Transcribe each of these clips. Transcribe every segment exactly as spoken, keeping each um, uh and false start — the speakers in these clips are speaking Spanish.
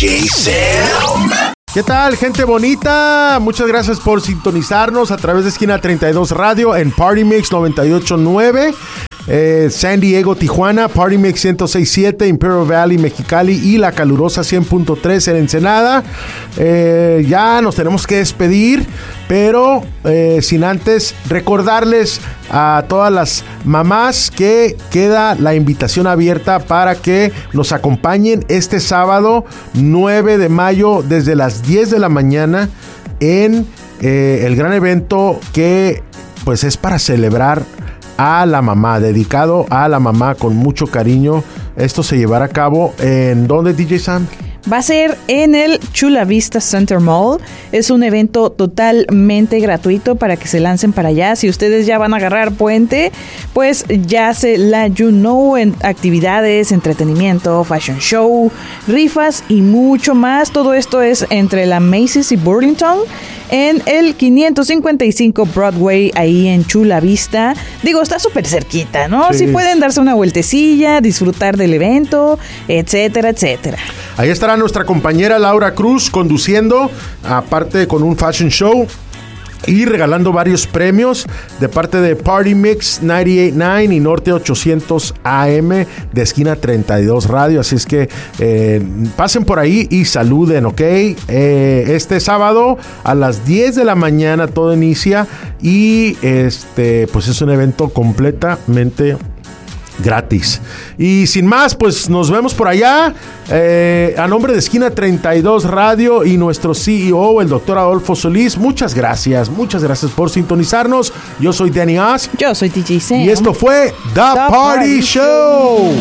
J Sam. ¿Qué tal, gente bonita? Muchas gracias por sintonizarnos a través de Esquina treinta y dos Radio en Party Mix noventa y ocho punto nueve. Eh, San Diego, Tijuana, Party Mix ciento seis punto siete, Imperial Valley, Mexicali y la calurosa cien punto tres en Ensenada. Eh, ya nos tenemos que despedir, pero eh, sin antes recordarles a todas las mamás que queda la invitación abierta para que nos acompañen este sábado nueve de mayo desde las diez de la mañana en eh, el gran evento que pues es para celebrar a la mamá, dedicado a la mamá con mucho cariño. Esto se llevará a cabo en ¿dónde, D J Sam? Va a ser en el Chula Vista Center Mall. Es un evento totalmente gratuito para que se lancen para allá. Si ustedes ya van a agarrar puente, pues ya se la you know en actividades, entretenimiento, fashion show, rifas y mucho más. Todo esto es entre la Macy's y Burlington en el quinientos cincuenta y cinco Broadway, ahí en Chula Vista. Digo, está súper cerquita, ¿no? Sí. Si pueden darse una vueltecilla, disfrutar del evento, etcétera, etcétera. Ahí estará nuestra compañera Laura Cruz conduciendo, aparte con un fashion show y regalando varios premios de parte de Party Mix noventa y ocho punto nueve y Norte ochocientos A M de Esquina treinta y dos Radio. Así es que eh, pasen por ahí y saluden, ¿ok? Eh, este sábado a las diez de la mañana todo inicia y este pues es un evento completamente gratis. Y sin más, pues nos vemos por allá. Eh, a nombre de Esquina treinta y dos Radio y nuestro C E O, el doctor Adolfo Solís, muchas gracias, muchas gracias por sintonizarnos. Yo soy Danny Oz. Yo soy D J Sam. Y esto fue The, The Party, Party Show.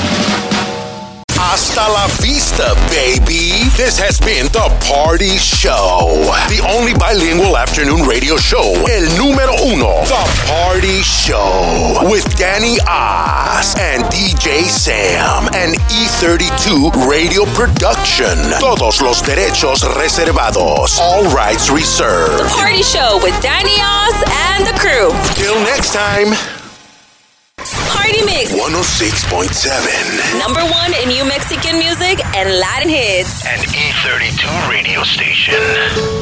Hasta la vista, baby. This has been The Party Show. The only bilingual afternoon radio show. El número uno. The Party Show. With Danny Oz and D J Sam. An E thirty-two radio production. Todos los derechos reservados. All rights reserved. The Party Show with Danny Oz and the crew. Till next time. Party Mix one oh six point seven. Number one in New Mexican music and Latin hits. An E thirty-two radio station.